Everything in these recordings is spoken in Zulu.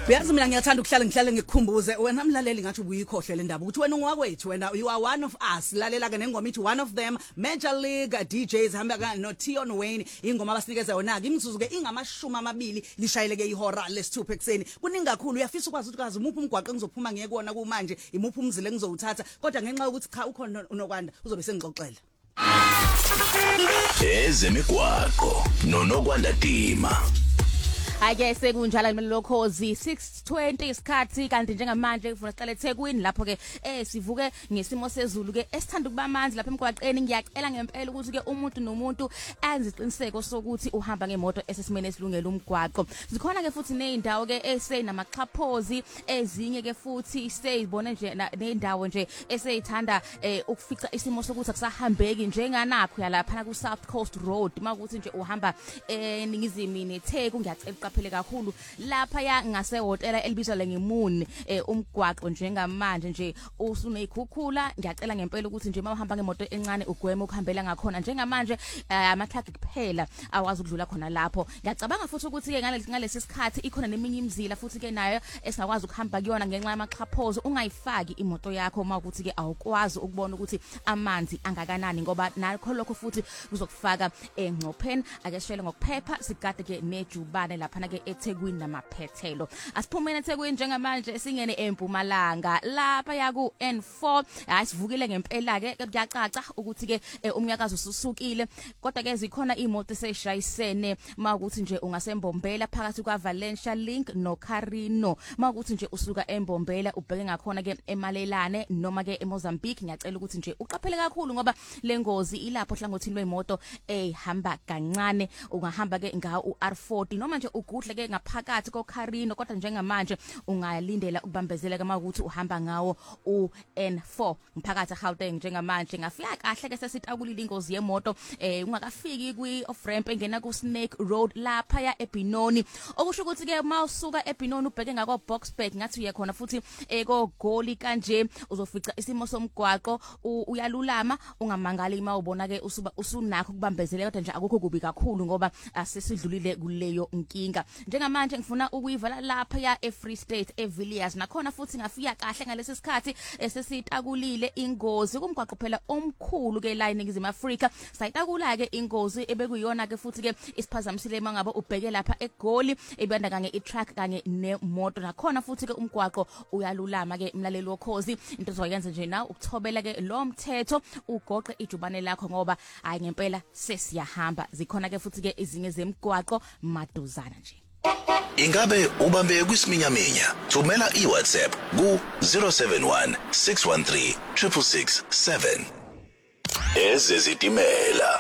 Uyazi mina ngiyathanda ngihlale ngikukhumbuze wena mlaleli ngathi ubuyikhohle le ndaba ukuthi wena ungwakwethu wena you are one of us lalela ke nengoma ithi one of them Major League DJs hamba ka no Tion Wayne ingoma abasinikeza yona ke imizuzu ke ingamashumi amabili lishayeleke ihora lesithupha ekseni kuningi kakhulu uyafisa ukwazi ukuthi kazi umuphi umgwaqo engizophuma ngiyekona kumanje imuphi umzile engizowuthatha kodwa ngenxa yokuthi cha ukhona unokwanda uzobe sengixoxela Ezemigwaqo nonokwanda Dima. Ake sekunjala lokhozi 6:20 isikhathi kanti njengamanje kufuna siqale eThekwini lapho ke sivuke ngesimo sezulu ke esithanda kuba amanzi lapha emgwaqeni ngiyacela ngempela ukuthi ke umuntu nomuntu enze isiqiniseko sokuthi uhamba ngemoto esesimene esilungele umgwaqo zikhona ke futhi nezindawo ke esenamaxhaphozi ezinye ke futhi seyibone nje nendawo nje eseyithanda ukufica isimo sokuthi akusahambeki njenganakho yalapha ku South Coast Road makuthi nje uhamba eningizimu neTheku ngiyacela qaphele kakhulu lapha ya ngase hotela elibizwa ngeMoon umgwaqo njengamanje nje usuneyikhukhula ngiyacela ngempela ukuthi nje mawuhamba ngemoto encane ugweme ukuhambela ngakhona njengamanje ama-truck kuphela awazi ukudlula khona lapho ngiyacabanga futhi ukuthi ke ngalesi sikhathi ikhona neminye imizila futhi ke nayo esingakwazi ukuhamba kuyona ngenxa yamaxhaphozo ungayifaki imoto yakho mawukuthi ke awukwazi ukubona ukuthi amanzi angakanani ngoba nakho lokho futhi kuzokufaka engcopheni ake shele ngokuphepha sigade ke nejubane lapha ke eThekwini namaphethelo asiphumene eThekwini njengamanje singene eMpumalanga lapha yaku N4 asivukile ngempela ke kuyacaca ukuthi ke umnyakazo ususukile kodwa ke zikhona imoto eseshayisene makuthi nje ungasembombela phakathi kwa Valencia Link no Carino makuthi nje usuka eMbombela ubheke ngakhona ke eMalelane noma ke eMozambique ngiyacela ukuthi nje uqaphele kakhulu ngoba lengozi ilapho hlangothini lwemoto ehamba kancane ungahamba ke nga uR40 noma nje ugudle ke ngaphakathi koCarino kodwa njengamanje ungayalindela ukubambezela kama ukuthi uhamba ngawo uN4 mphakathi eGauteng njengamanje ngafika kahle ke sesitakulile ingozi yemoto ungakafiki kwi off ramp engena ku Snake Road lapha ya eBinoni okusho ukuthi ke mawusuka eBinoni ubheke ngakho Boxburg ngathi uye khona futhi koGoli kanje uzofica isimo somgwaqo uyalulama ungamangali mawubona ke usunakho ukubambezeleka kodwa nje akukho kubi kakhulu ngoba asesidlulile kuleyo inkinga njengamanje ngifuna ukuyivala lapha ya eFree State eVilliers nakhona futhi ngafika kahle ngalesi sikhathi esesitakulile ingozi kumgwaqo phela omkhulu ke la eNingizimu Afrika sayitakula ke ingozi ebekuyona ke futhi ke isiphazamisile mangabe ubheke lapha eGoli ebanda kanye iTruck kanye nemoto nakhona futhi ke umgwaqo uyalulama ke mlaleli wokhozi into zoyenza nje na ukuthobela ke lo mthetho ugoqe ijubane lakho ngoba hayi ngempela sesiyahamba zikhona ke futhi ke izinge zemgwaqo maduzana nje Ingabe ubambe kwisiminyaminya thumela iWhatsApp ku 071 613 667 Ezezitimela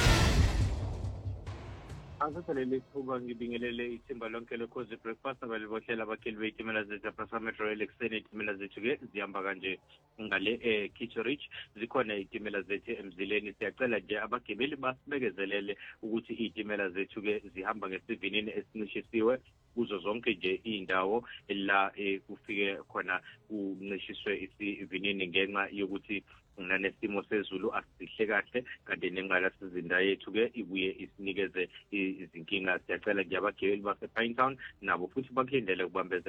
Asathelele kuba ngibingelele ithimba lonke lekhozi breakfast abalibohlela abakheli betimela zethu Prasa Metro Extended itimela zethu ke zihamba kanje ngale Kitchen Rich zikhona itimela zethu emzileni siyacela nje abagibeli basibekezelele ukuthi itimela zethu ke zihamba ngesivinini esincishisiwe kuzo zonke nje indawo la kufike khona uncishiswe isivinini ngenxa yokuthi nanesimo sezulu asihle kahle kanti nengqala sizinda yethu ke ibuye isinikeze izinkinga siyacela nje abagibeli base Pinetown nabo futhi bakhindele ukubambeza